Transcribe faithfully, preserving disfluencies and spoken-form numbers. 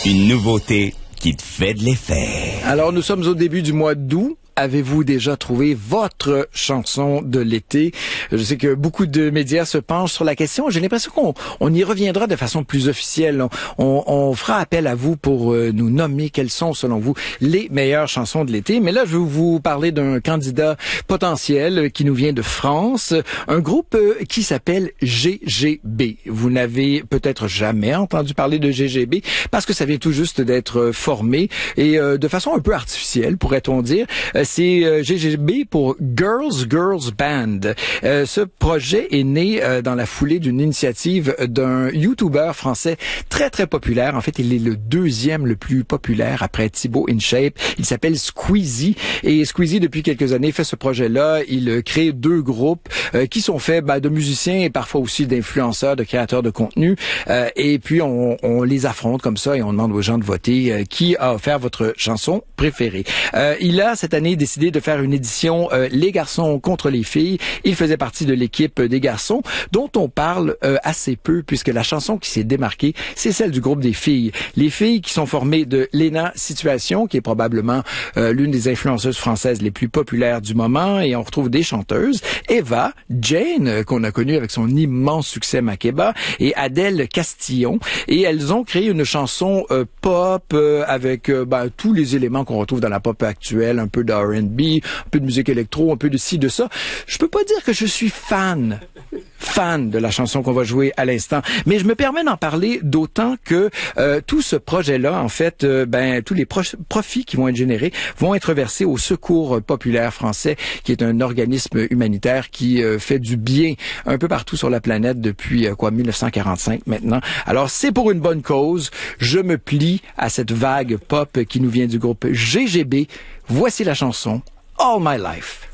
Une nouveauté qui te fait de l'effet. Alors, nous sommes au début du mois d'août. Avez-vous déjà trouvé votre chanson de l'été? Je sais que beaucoup de médias se penchent sur la question. J'ai l'impression qu'on on y reviendra de façon plus officielle. On, on fera appel à vous pour euh, nous nommer quelles sont, selon vous, les meilleures chansons de l'été. Mais là, je vais vous parler d'un candidat potentiel qui nous vient de France, un groupe euh, qui s'appelle G G B. Vous n'avez peut-être jamais entendu parler de G G B parce que ça vient tout juste d'être formé et euh, de façon un peu artificielle, pourrait-on dire. Euh, C'est euh, G G B pour Girls Girls Band. Euh, ce projet est né euh, dans la foulée d'une initiative d'un YouTuber français très très populaire. En fait, il est le deuxième le plus populaire après Thibaut InShape. Il s'appelle Squeezie et Squeezie depuis quelques années fait ce projet-là. Il euh, crée deux groupes euh, qui sont faits bah, de musiciens et parfois aussi d'influenceurs, de créateurs de contenu. Euh, et puis on, on les affronte comme ça et on demande aux gens de voter euh, qui a offert votre chanson préférée. Euh, il a cette année décidé de faire une édition euh, Les garçons contre les filles. Il faisait partie de l'équipe des garçons dont on parle euh, assez peu puisque la chanson qui s'est démarquée, c'est celle du groupe des filles. Les filles qui sont formées de Léna Situation, qui est probablement euh, l'une des influenceuses françaises les plus populaires du moment, et on retrouve des chanteuses, Eva, Jane, euh, qu'on a connue avec son immense succès Makeba, et Adèle Castillon, et elles ont créé une chanson euh, pop euh, avec euh, ben, tous les éléments qu'on retrouve dans la pop actuelle, un peu de R and B, un peu de musique électro, un peu de ci, de ça. Je peux pas dire que je suis fan, fan de la chanson qu'on va jouer à l'instant, mais je me permets d'en parler d'autant que euh, tout ce projet-là, en fait, euh, ben tous les pro- profits qui vont être générés vont être versés au Secours populaire français, qui est un organisme humanitaire qui euh, fait du bien un peu partout sur la planète depuis euh, quoi mille neuf cent quarante-cinq maintenant. Alors c'est pour une bonne cause. Je me plie à cette vague pop qui nous vient du groupe G G B. Voici la chanson All My Life.